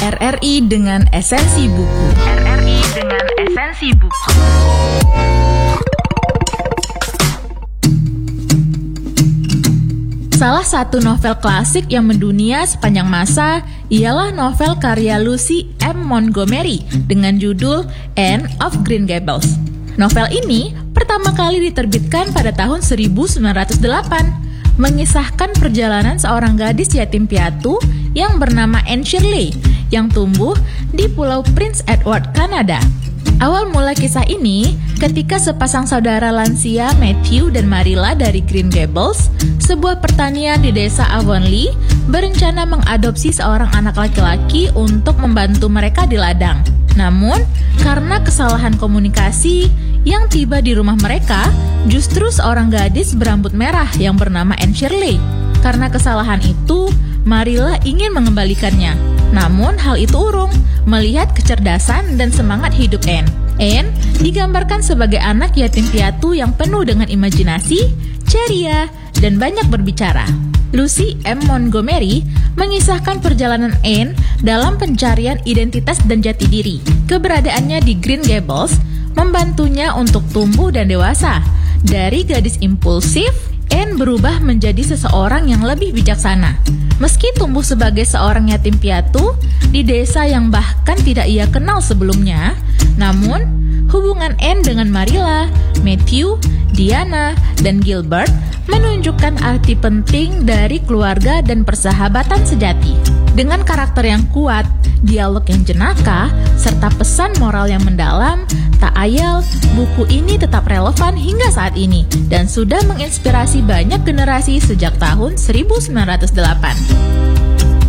RRI dengan esensi buku. RRI dengan esensi buku. Salah satu novel klasik yang mendunia sepanjang masa ialah novel karya Lucy M. Montgomery dengan judul Anne of Green Gables. Novel ini pertama kali diterbitkan pada tahun 1908, mengisahkan perjalanan seorang gadis yatim piatu yang bernama Anne Shirley yang tumbuh di Pulau Prince Edward, Kanada. Awal mula kisah ini ketika sepasang saudara lansia Matthew dan Marilla dari Green Gables, sebuah pertanian di desa Avonlea, berencana mengadopsi seorang anak laki-laki untuk membantu mereka di ladang. Namun, karena kesalahan komunikasi yang tiba di rumah mereka, justru seorang gadis berambut merah yang bernama Anne Shirley. Karena kesalahan itu, Marilla ingin mengembalikannya. Namun hal itu urung melihat kecerdasan dan semangat hidup Anne. Anne digambarkan sebagai anak yatim piatu yang penuh dengan imajinasi, ceria, dan banyak berbicara. Lucy M. Montgomery mengisahkan perjalanan Anne dalam pencarian identitas dan jati diri. Keberadaannya di Green Gables membantunya untuk tumbuh dan dewasa. Dari gadis impulsif, Anne berubah menjadi seseorang yang lebih bijaksana. Meski tumbuh sebagai seorang yatim piatu di desa yang bahkan tidak ia kenal sebelumnya, namun hubungan Anne dengan Marilla, Matthew, Diana, dan Gilbert menunjukkan arti penting dari keluarga dan persahabatan sejati. Dengan karakter yang kuat, dialog yang jenaka, serta pesan moral yang mendalam, tak ayal buku ini tetap relevan hingga saat ini dan sudah menginspirasi banyak generasi sejak tahun 1908.